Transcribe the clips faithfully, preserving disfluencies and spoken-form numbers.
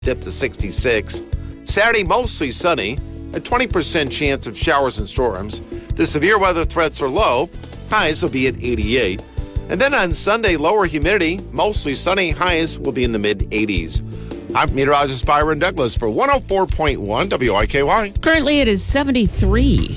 dip to sixty-six. Saturday, mostly sunny, a twenty percent chance of showers and storms. The severe weather threats are low. Highs will be at eighty-eight. And then on Sunday, lower humidity, mostly sunny. Highs will be in the mid-eighties. I'm meteorologist Byron Douglas for one oh four point one W I K Y. Currently, it is seventy-three.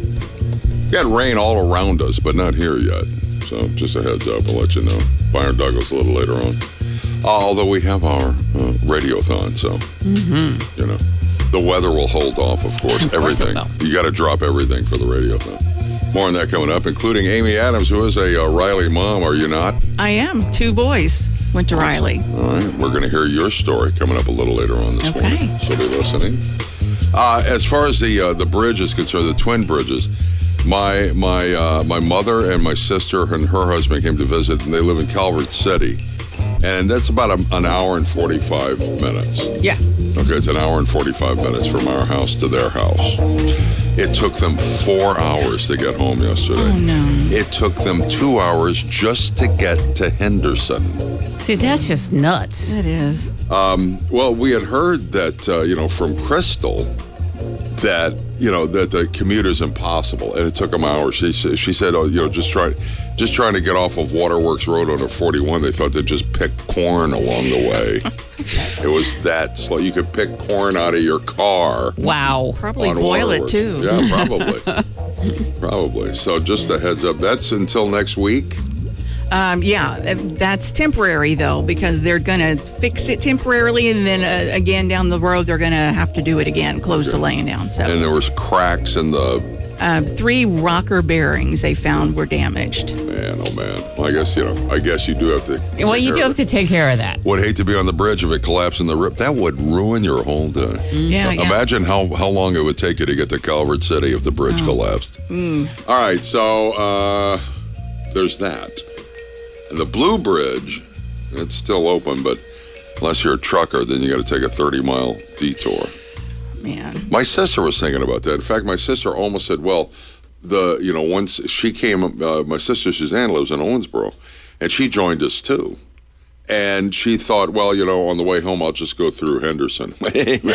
Got rain all around us, but not here yet. So just a heads up, I'll let you know. Byron Douglas a little later on. Uh, although we have our uh, radiothon, so, mm-hmm. you know, the weather will hold off, of course. Of course everything. It will. You got to drop everything for the radiothon. More on that coming up, including Amy Adams, who is a uh, Riley mom, are you not? I am. Two boys went to Riley. All right. We're going to hear your story coming up a little later on this okay. morning. So be listening. Uh, as far as the uh, the bridge is concerned, the twin bridges, my my uh, my mother and my sister and her husband came to visit, and they live in Calvert City. And that's about a, an hour and forty-five minutes. Yeah. Okay, it's an hour and forty-five minutes from our house to their house. It took them four hours to get home yesterday. Oh, no. It took them two hours just to get to Henderson. See, that's just nuts. It is. Um, well, we had heard that, uh, you know, from Crystal that, you know, that the commute is impossible. And it took them hours. She, she said, oh, you know, just try, just trying to get off of Waterworks Road on a forty-one. They thought they'd just pick corn along the way. It was that slow. You could pick corn out of your car. Wow. Probably boil it, too. Yeah, probably. Probably. So just a heads up. That's until next week. Um, yeah, that's temporary, though, because they're going to fix it temporarily, and then uh, again down the road, they're going to have to do it again, close okay. the lane down. So. And there was cracks in the... Uh, three rocker bearings they found were damaged. Man, oh man. Well, I guess, you know, I guess you do have to... Well, you do have to take care of that. Would hate to be on the bridge if it collapsed in the rip. That would ruin your whole day. Mm. Yeah, uh, yeah. Imagine how, how long it would take you to get to Calvert City if the bridge oh. collapsed. Mm. All right, so uh, there's that. And the Blue Bridge, it's still open, but unless you're a trucker, then you got to take a thirty-mile detour. Man. My sister was thinking about that. In fact, my sister almost said, well, the you know, once she came, uh, my sister Suzanne lives in Owensboro, and she joined us too. And she thought, well, you know, on the way home, I'll just go through Henderson. no,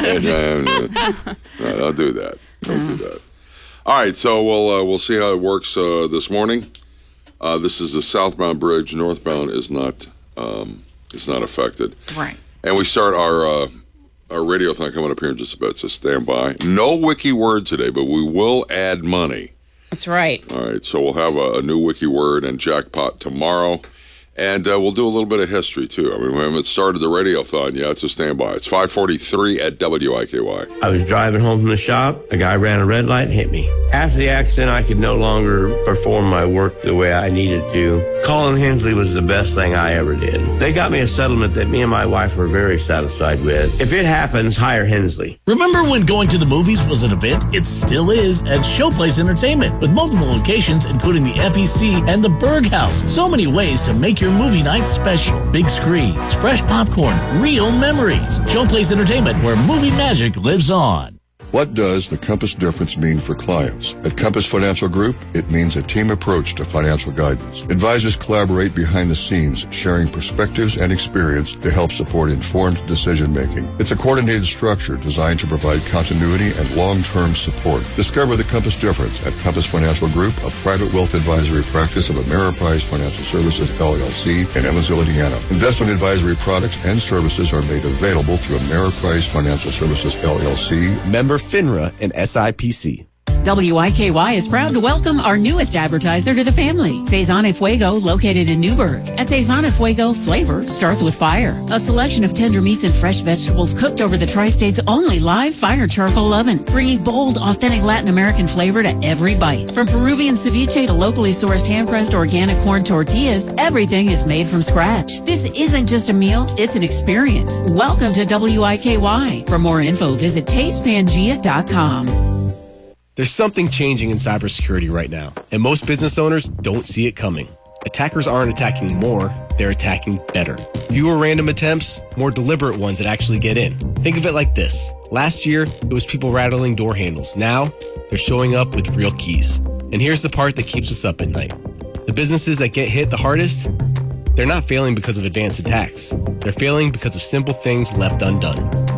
I'll do that. Don't do that. All right, so we'll, uh, we'll see how it works uh, this morning. Uh, this is the southbound bridge. Northbound is not um, is not affected. Right. And we start our... Uh, Our radiothon coming up here in just a bit, so stand by. No wiki word today, but we will add money. That's right. All right, so we'll have a, a new wiki word and jackpot tomorrow. And uh, we'll do a little bit of history, too. I mean, we haven't started the radiothon yet, so stand by. It's five forty-three at W I K Y. I was driving home from the shop. A guy ran a red light and hit me. After the accident, I could no longer perform my work the way I needed to. Calling Hensley was the best thing I ever did. They got me a settlement that me and my wife were very satisfied with. If it happens, hire Hensley. Remember when going to the movies was an event? It still is at Showplace Entertainment, with multiple locations, including the F E C and the Berg House. So many ways to make your movie night special. Big screens, fresh popcorn, real memories. Showplace Entertainment, where movie magic lives on. What does the Compass difference mean for clients? At Compass Financial Group, it means a team approach to financial guidance. Advisors collaborate behind the scenes, sharing perspectives and experience to help support informed decision-making. It's a coordinated structure designed to provide continuity and long-term support. Discover the Compass difference at Compass Financial Group, a private wealth advisory practice of Ameriprise Financial Services, L L C, in Evansville, Indiana. Investment advisory products and services are made available through Ameriprise Financial Services, L L C, member FINRA and S I P C. W I K Y is proud to welcome our newest advertiser to the family, Cezanne y Fuego, located in Newburgh. At Cezanne y Fuego, flavor starts with fire. A selection of tender meats and fresh vegetables cooked over the Tri-State's only live fire charcoal oven, bringing bold, authentic Latin American flavor to every bite. From Peruvian ceviche to locally sourced hand-pressed organic corn tortillas, everything is made from scratch. This isn't just a meal, it's an experience. Welcome to W I K Y. For more info, visit taste pangea dot com. There's something changing in cybersecurity right now, and most business owners don't see it coming. Attackers aren't attacking more, they're attacking better. Fewer random attempts, more deliberate ones that actually get in. Think of it like this. Last year, it was people rattling door handles. Now, they're showing up with real keys. And here's the part that keeps us up at night. The businesses that get hit the hardest, they're not failing because of advanced attacks. They're failing because of simple things left undone.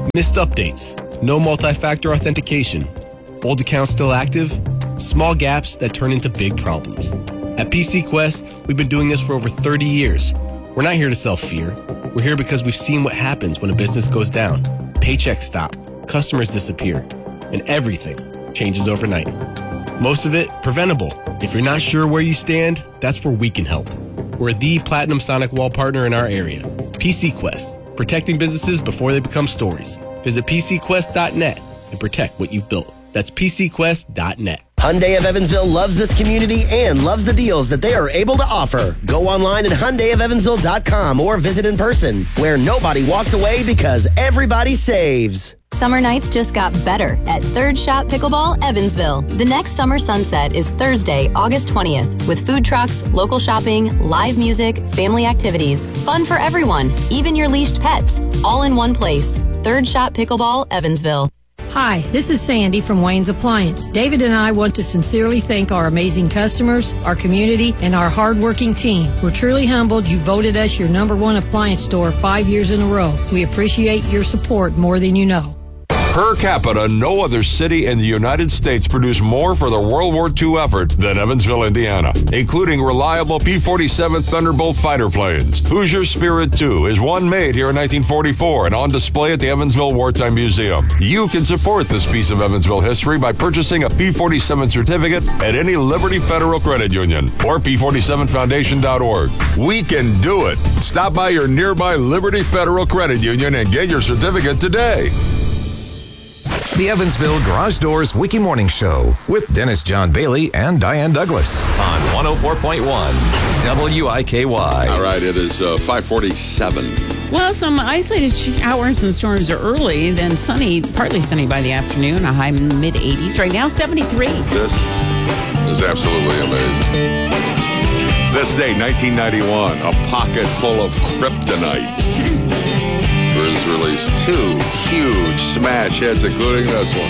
Missed updates, no multi-factor authentication, old accounts still active, small gaps that turn into big problems. At P C Quest, we've been doing this for over thirty years. We're not here to sell fear. We're here because we've seen what happens when a business goes down. Paychecks stop, customers disappear, and everything changes overnight. Most of it preventable. If you're not sure where you stand, that's where we can help. We're the Platinum Sonic Wall partner in our area. P C Quest, protecting businesses before they become stories. Visit P C quest dot net and protect what you've built. That's P C quest dot net. Hyundai of Evansville loves this community and loves the deals that they are able to offer. Go online at Hyundai of Evansville dot com or visit in person, where nobody walks away because everybody saves. Summer nights just got better at Third Shot Pickleball, Evansville. The next summer sunset is Thursday, August twentieth, with food trucks, local shopping, live music, family activities, fun for everyone, even your leashed pets, all in one place. Third Shot Pickleball, Evansville. Hi, this is Sandy from Wayne's Appliance. David and I want to sincerely thank our amazing customers, our community, and our hardworking team. We're truly humbled you voted us your number one appliance store five years in a row. We appreciate your support more than you know. Per capita, no other city in the United States produced more for the World War Two effort than Evansville, Indiana, including reliable P forty-seven Thunderbolt fighter planes. Hoosier Spirit two is one made here in nineteen forty-four and on display at the Evansville Wartime Museum. You can support this piece of Evansville history by purchasing a P forty-seven certificate at any Liberty Federal Credit Union or P forty-seven foundation dot org. We can do it. Stop by your nearby Liberty Federal Credit Union and get your certificate today. The Evansville Garage Doors Wiki Morning Show with Dennis John Bailey and Diane Douglas on one oh four point one W I K Y. All right, it is uh, five forty-seven. Well, some isolated showers and storms are early, then sunny, partly sunny by the afternoon, a high in the mid eighties. Right now, seventy-three. This is absolutely amazing. This day, nineteen ninety-one, a pocket full of kryptonite was released. Two huge smash hits, including this one.